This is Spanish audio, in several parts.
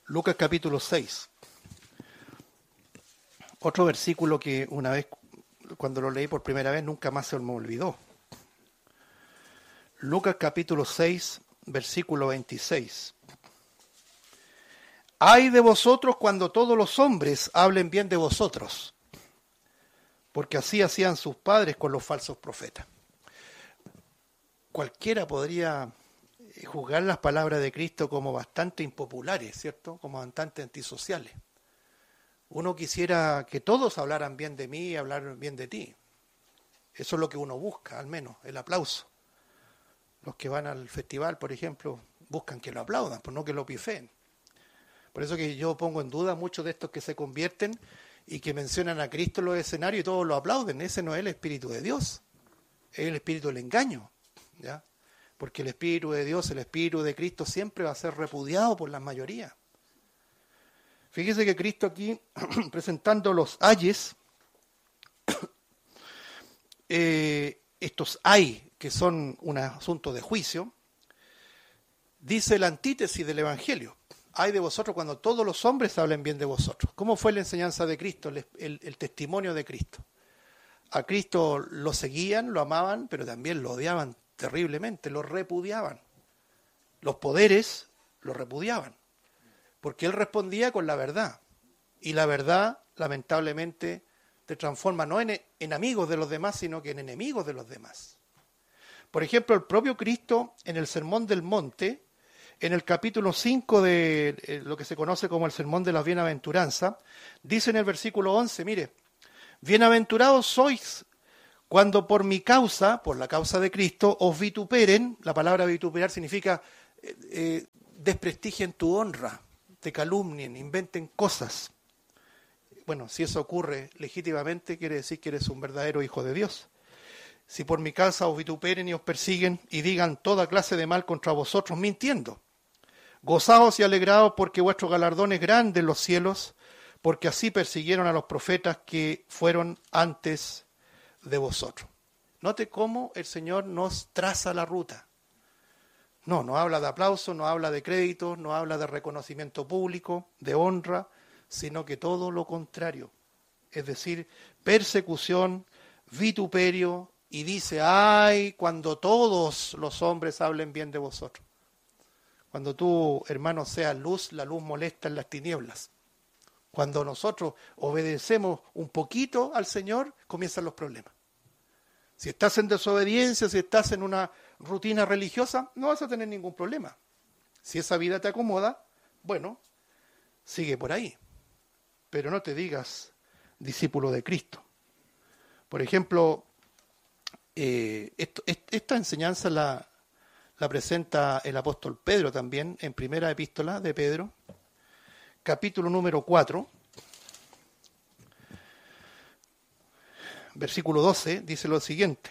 Lucas capítulo 6. Otro versículo que una vez, cuando lo leí por primera vez, nunca más se me olvidó. Lucas capítulo 6, versículo 26. Ay de vosotros cuando todos los hombres hablen bien de vosotros, porque así hacían sus padres con los falsos profetas. Cualquiera podría juzgar las palabras de Cristo como bastante impopulares, ¿cierto? Como bastante antisociales. Uno quisiera que todos hablaran bien de mí y hablaran bien de ti. Eso es lo que uno busca, al menos, el aplauso. Los que van al festival, por ejemplo, buscan que lo aplaudan, pues no que lo pifeen. Por eso que yo pongo en duda muchos de estos que se convierten y que mencionan a Cristo en los escenarios y todos lo aplauden. Ese no es el Espíritu de Dios, es el Espíritu del engaño, ¿ya? Porque el Espíritu de Dios, el Espíritu de Cristo siempre va a ser repudiado por la mayoría. Fíjese que Cristo aquí, presentando los ayes, estos ay, que son un asunto de juicio, dice la antítesis del Evangelio. Ay de vosotros cuando todos los hombres hablen bien de vosotros. ¿Cómo fue la enseñanza de Cristo, el testimonio de Cristo? A Cristo lo seguían, lo amaban, pero también lo odiaban terriblemente, lo repudiaban. Los poderes lo repudiaban, porque Él respondía con la verdad. Y la verdad, lamentablemente, te transforma no en amigos de los demás, sino que en enemigos de los demás. Por ejemplo, el propio Cristo en el Sermón del Monte, en el capítulo 5 de lo que se conoce como el Sermón de las Bienaventuranzas, dice en el versículo 11, mire, bienaventurados sois cuando por mi causa, por la causa de Cristo, os vituperen. La palabra vituperar significa desprestigien tu honra, te calumnien, inventen cosas. Bueno, si eso ocurre legítimamente, quiere decir que eres un verdadero hijo de Dios. Si por mi causa os vituperen y os persiguen y digan toda clase de mal contra vosotros, mintiendo. Gozaos y alegraos porque vuestro galardón es grande en los cielos, porque así persiguieron a los profetas que fueron antes de vosotros. Note cómo el Señor nos traza la ruta. No habla de aplauso, no habla de crédito, no habla de reconocimiento público, de honra, sino que todo lo contrario. Es decir, persecución, vituperio, y dice, ay, cuando todos los hombres hablen bien de vosotros. Cuando tú, hermano, seas luz, la luz molesta en las tinieblas. Cuando nosotros obedecemos un poquito al Señor, comienzan los problemas. Si estás en desobediencia, si estás en una rutina religiosa, no vas a tener ningún problema. Si esa vida te acomoda, bueno, sigue por ahí. Pero no te digas discípulo de Cristo. Por ejemplo, esta enseñanza la presenta el apóstol Pedro también en primera epístola de Pedro, capítulo número 4, versículo 12, dice lo siguiente.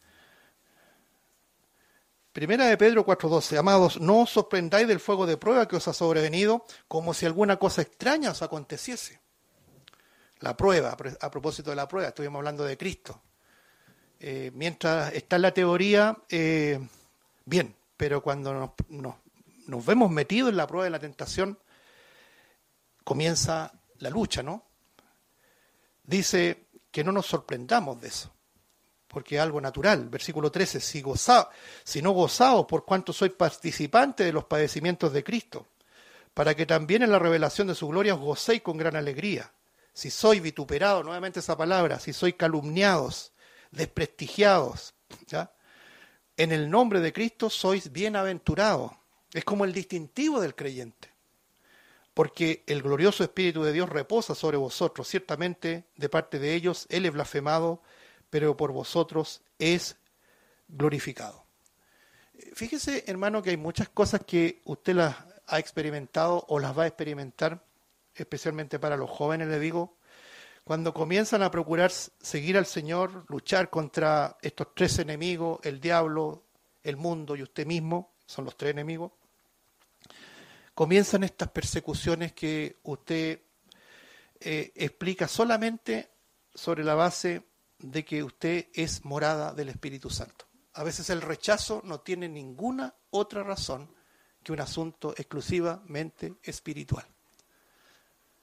Primera de Pedro 4:12. Amados, no os sorprendáis del fuego de prueba que os ha sobrevenido, como si alguna cosa extraña os aconteciese. La prueba, a propósito de la prueba, estuvimos hablando de Cristo. Mientras está en la teoría, bien, pero cuando nos vemos metidos en la prueba de la tentación, comienza la lucha, ¿no? Dice que no nos sorprendamos de eso, porque es algo natural. Versículo 13, si no gozaos por cuanto sois participantes de los padecimientos de Cristo, para que también en la revelación de su gloria os gocéis con gran alegría. Si sois vituperados, nuevamente esa palabra, si sois calumniados, desprestigiados, ¿ya? En el nombre de Cristo sois bienaventurados. Es como el distintivo del creyente. Porque el glorioso Espíritu de Dios reposa sobre vosotros. Ciertamente, de parte de ellos, Él es blasfemado, pero por vosotros es glorificado. Fíjese, hermano, que hay muchas cosas que usted las ha experimentado o las va a experimentar, especialmente para los jóvenes, le digo, cuando comienzan a procurar seguir al Señor, luchar contra estos tres enemigos, el diablo, el mundo y usted mismo, son los tres enemigos, comienzan estas persecuciones que usted explica solamente sobre la base de que usted es morada del Espíritu Santo. A veces el rechazo no tiene ninguna otra razón que un asunto exclusivamente espiritual.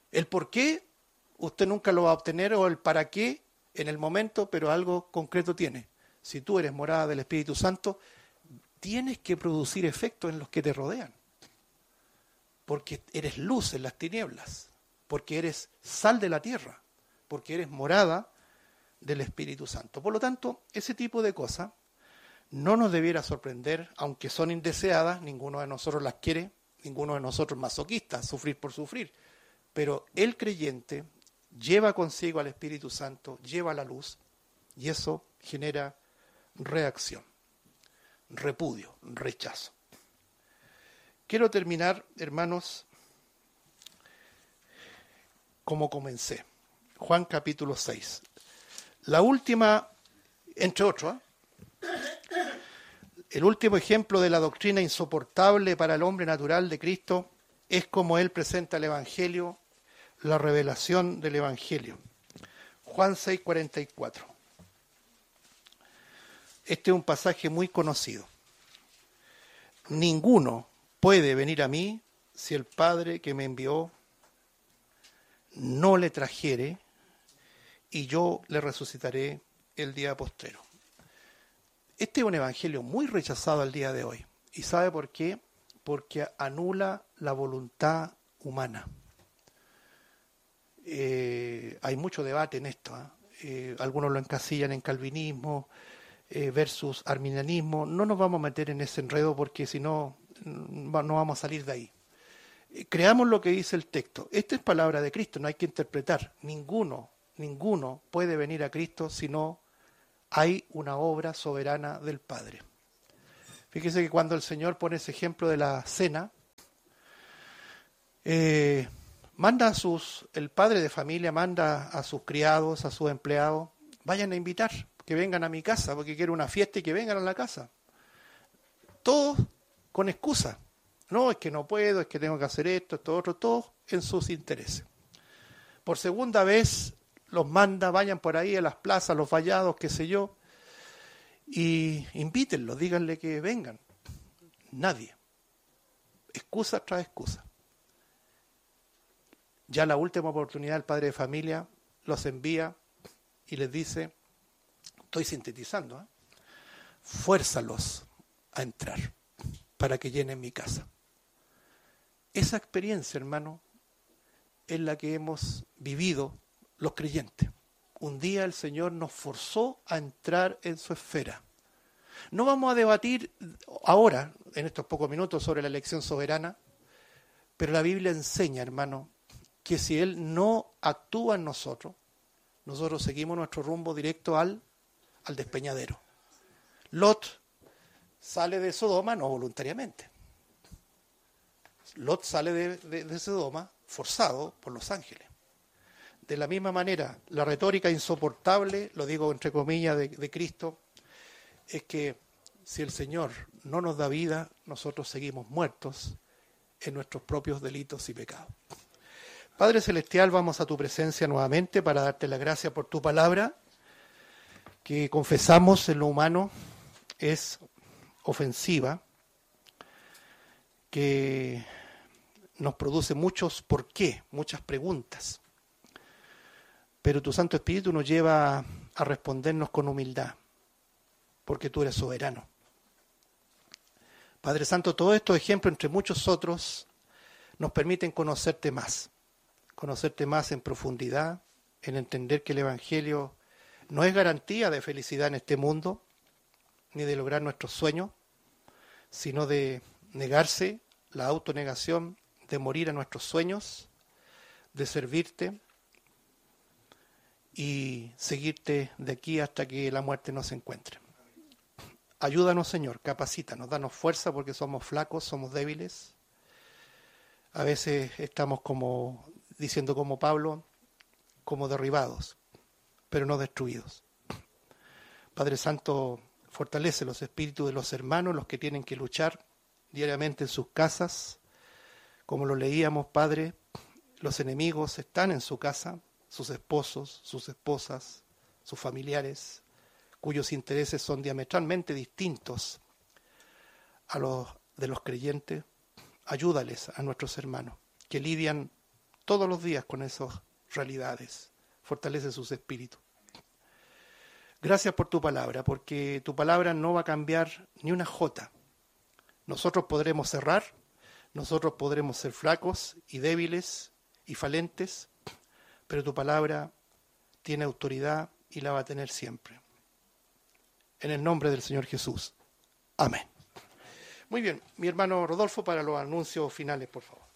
El por qué usted nunca lo va a obtener, o el para qué en el momento, pero algo concreto tiene. Si tú eres morada del Espíritu Santo, tienes que producir efectos en los que te rodean. Porque eres luz en las tinieblas, porque eres sal de la tierra, porque eres morada del Espíritu Santo. Por lo tanto, ese tipo de cosas no nos debiera sorprender, aunque son indeseadas, ninguno de nosotros las quiere, ninguno de nosotros masoquista, sufrir por sufrir. Pero el creyente lleva consigo al Espíritu Santo, lleva la luz, y eso genera reacción, repudio, rechazo. Quiero terminar, hermanos, como comencé. Juan capítulo 6. La última, entre otros, el último ejemplo de la doctrina insoportable para el hombre natural de Cristo es como él presenta el Evangelio, la revelación del Evangelio. Juan 6:44. Este es un pasaje muy conocido. Ninguno puede venir a mí si el Padre que me envió no le trajere, y yo le resucitaré el día postrero. Este es un evangelio muy rechazado al día de hoy. ¿Y sabe por qué? Porque anula la voluntad humana. Hay mucho debate en esto. Algunos lo encasillan en calvinismo versus arminianismo. No nos vamos a meter en ese enredo porque si no, no vamos a salir de ahí. Creamos lo que dice el texto. Esta es palabra de Cristo, no hay que interpretar. Ninguno puede venir a Cristo si no hay una obra soberana del Padre. Fíjese que cuando el Señor pone ese ejemplo de la cena, manda el padre de familia manda a sus criados, a sus empleados, vayan a invitar, que vengan a mi casa, porque quiero una fiesta y que vengan a la casa. Todos con excusa. No, es que no puedo, es que tengo que hacer esto otro, todos en sus intereses. Por segunda vez los manda, vayan por ahí a las plazas, los vallados, qué sé yo, y invítenlos, díganle que vengan. Nadie. Excusa tras excusa. Ya la última oportunidad el padre de familia los envía y les dice, estoy sintetizando, fuérzalos a entrar para que llenen mi casa. Esa experiencia, hermano, es la que hemos vivido los creyentes. Un día el Señor nos forzó a entrar en su esfera. No vamos a debatir ahora, en estos pocos minutos, sobre la elección soberana, pero la Biblia enseña, hermano, que si Él no actúa en nosotros, nosotros seguimos nuestro rumbo directo al despeñadero. Lot sale de Sodoma no voluntariamente. Lot sale de Sodoma forzado por los ángeles. De la misma manera, la retórica insoportable, lo digo entre comillas, de Cristo, es que si el Señor no nos da vida, nosotros seguimos muertos en nuestros propios delitos y pecados. Padre Celestial, vamos a tu presencia nuevamente para darte la gracia por tu palabra, que confesamos en lo humano es ofensiva, que nos produce muchos por qué, muchas preguntas. Pero tu Santo Espíritu nos lleva a respondernos con humildad, porque tú eres soberano. Padre Santo, todos estos ejemplos, entre muchos otros, nos permiten conocerte más en profundidad, en entender que el Evangelio no es garantía de felicidad en este mundo, ni de lograr nuestros sueños, sino de negarse, la autonegación, de morir a nuestros sueños, de servirte y seguirte de aquí hasta que la muerte nos encuentre. Ayúdanos, Señor, capacítanos, danos fuerza porque somos flacos, somos débiles. A veces estamos diciendo como Pablo, como derribados, pero no destruidos. Padre Santo, fortalece los espíritus de los hermanos, los que tienen que luchar diariamente en sus casas. Como lo leíamos, Padre, los enemigos están en su casa, sus esposos, sus esposas, sus familiares, cuyos intereses son diametralmente distintos a los de los creyentes. Ayúdales a nuestros hermanos, que lidian todos los días con esas realidades. Fortalece sus espíritus. Gracias por tu palabra, porque tu palabra no va a cambiar ni una jota. Nosotros podremos cerrar, nosotros podremos ser flacos y débiles y falentes, pero tu palabra tiene autoridad y la va a tener siempre. En el nombre del Señor Jesús. Amén. Muy bien, mi hermano Rodolfo para los anuncios finales, por favor.